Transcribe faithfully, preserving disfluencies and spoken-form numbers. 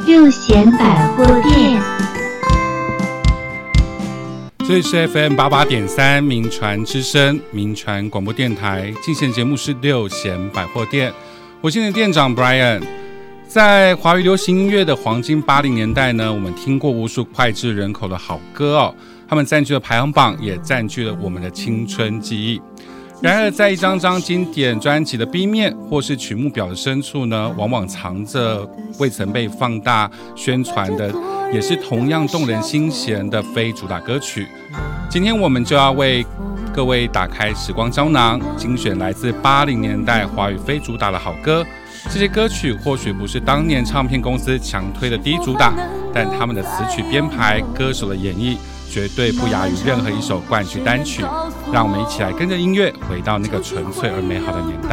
六贤百货店。 这里是 F M 八八点三民传之声民传广播电台，进行节目是六贤百货店，我是你的店长 Brian。 在华语流行音乐的黄金八零年代呢，我们听过无数脍炙人口的好歌哦，他们占据了排行榜，也占据了我们的青春记忆。然而在一张张经典专辑的 B 面或是曲目表的深处呢，往往藏着未曾被放大宣传的，也是同样动人心弦的非主打歌曲。今天我们就要为各位打开时光胶囊，精选来自八零年代华语非主打的好歌。这些歌曲或许不是当年唱片公司强推的第一主打，但他们的词曲编排、歌手的演绎绝对不亚于任何一首冠军单曲。让我们一起来跟着音乐回到那个纯粹而美好的年代。